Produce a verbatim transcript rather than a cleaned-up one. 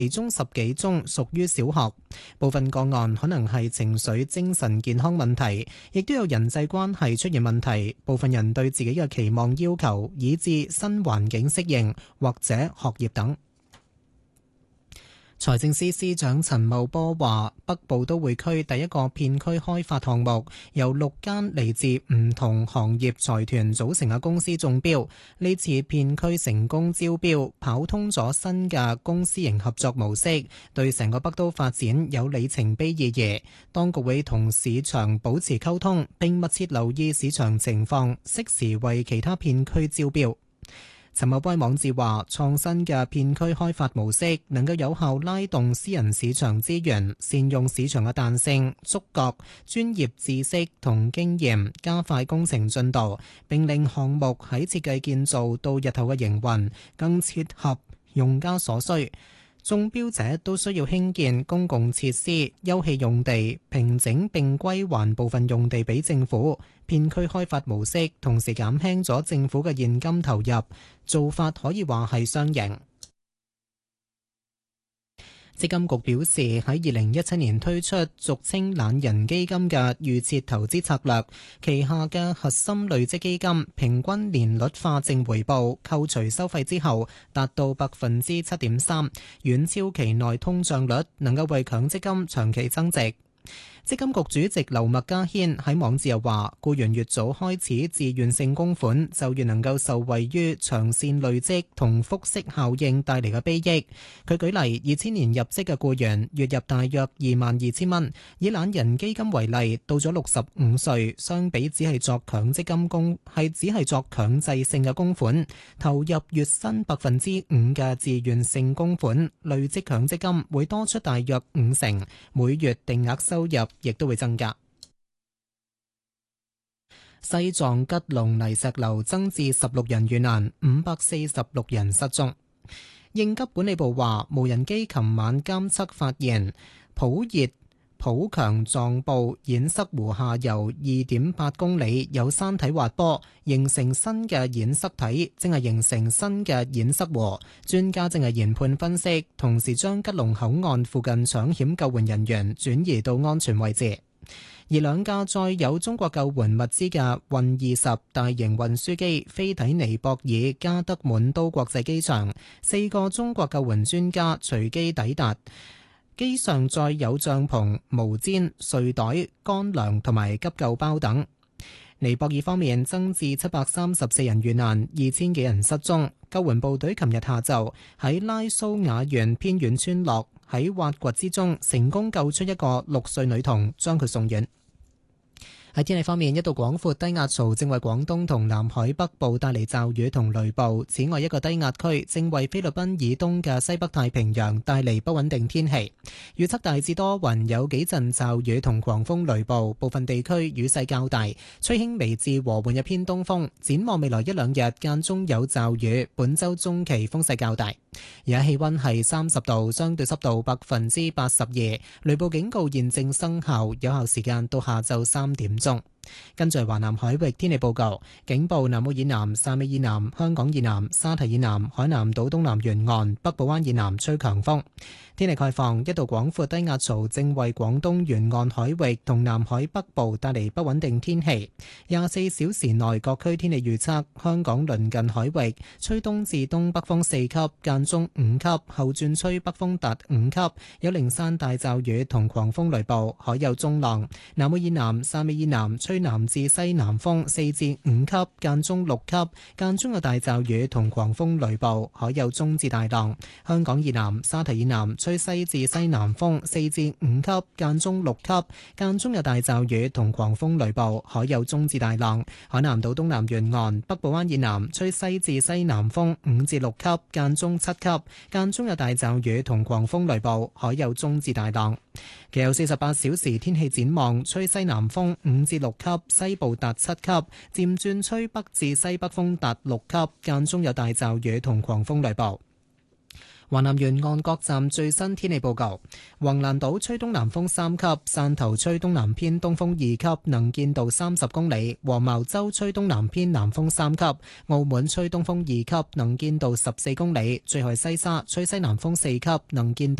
其中十幾宗屬於小學，部分個案可能係情緒精神健康問題，亦都有人際關係出現問題。部分人對自己嘅期望要求，以致新環境適應或者學業等。財政司司長陳茂波話，北部都會區第一個片區開發項目由六間嚟自唔同行業財團組成嘅公司中標。呢次片區成功招標，跑通咗新嘅公私營合作模式，對成個北都發展有里程碑意義。當局會同市場保持溝通，並密切留意市場情況，適時為其他片區招標。陳茂波網誌話，創新嘅片區開發模式能夠有效拉動私人市場資源，善用市場嘅彈性、觸覺、專業知識同經驗，加快工程進度，並令項目喺設計建造到日後嘅營運更切合用家所需。中標者都需要興建公共設施、休憩用地，平整並歸還部分用地俾政府。片區開發模式同時減輕咗政府嘅現金投入，做法可以話係雙贏。積金局表示，喺二零一七年推出俗稱懶人基金嘅預設投資策略，旗下嘅核心累積基金平均年率化正回報扣除收費之後達到百分之七點三，遠超期內通脹率，能夠為強積金長期增值。積金局主席劉麥嘉軒喺網誌又話，僱員越早開始自願性供款，就越能夠受惠於長線累積同複息效應帶嚟嘅裨益。佢舉例，二千年入職嘅僱員月入大約二萬二千蚊，以懶人基金為例，到咗六十五歲，相比只係作強積金供係只係作強制性嘅供款，投入月薪百分之五嘅自願性供款，累積強積金會多出大約五成，每月定額收入亦都會增加。西藏吉隆泥石流增至十六人遇難，五百四十六人失蹤。應急管理部話，無人機琴晚監測發現普熱普強狀部堰塞湖下游二點八公里有山體滑坡，形成新嘅堰塞體，正係形成新嘅堰塞湖。專家正係研判分析，同時將吉隆口岸附近搶險救援人員轉移到安全位置。而兩架載有中國救援物資嘅運二十大型運輸機飛抵尼泊爾加德滿都國際機場，四個中國救援專家隨機抵達。機上載有帳篷、毛氈、睡袋、乾糧同埋急救包等。尼泊爾方面增至七百三十四人遇難，二千幾人失蹤。救援部隊琴日下晝喺拉蘇瓦縣偏遠村落喺挖掘之中成功救出一個六歲女童，將佢送院。喺天氣方面，一道廣闊低壓槽正為廣東同南海北部帶嚟驟雨同雷暴。此外，一個低壓區正為菲律賓以東嘅西北太平洋帶嚟不穩定天氣。預測大致多雲，有幾陣驟雨同狂風雷暴，部分地區雨勢較大，吹輕微至和緩嘅偏東風。展望未來一兩日間中有驟雨，本週中期風勢較大。而家氣溫係三十度，相對濕度百分之八十二，雷暴警告現正生效，有效時間到下晝三點鐘。跟住華南海域天氣報告，警報南澳以南、汕尾以南、香港以南、沙堤以南、海南島東南沿岸、北部灣以南吹強風。天氣概況，一道廣闊低壓槽正為廣東沿岸海域同南海北部帶嚟不穩定天氣。廿四小時內各區天氣預測：香港鄰近海域吹東至東北風四級，間中五級，後轉吹北風達五級，有零散大驟雨同狂風雷暴，海有中浪。南澳以南、汕尾以南吹南至西南風四至五級，間中六級，間中有大驟雨同狂風雷暴，海有中至大浪。香港以南、沙堤以南吹西至西南風四至五級，間中六級，間中有大驟雨同狂風雷暴，海有中至大浪。海南島東南沿岸、北部灣以南吹西至西南風五至六級，間中七級，間中有大驟雨同狂風雷暴，海有中至大浪。其後四十八小時天氣展望，吹西南風五至六級，西部達七級，漸轉吹北至西北風達六級，間中有大驟雨同狂風雷暴。 華南沿岸各站最新天氣報告：橫瀾島吹東南風三級，汕頭吹東南偏東風二級，能見度三十公里；黃茅洲吹東南偏南風三級，澳門吹東風二級，能見度十四公里；最後係西沙吹西南風四級，能見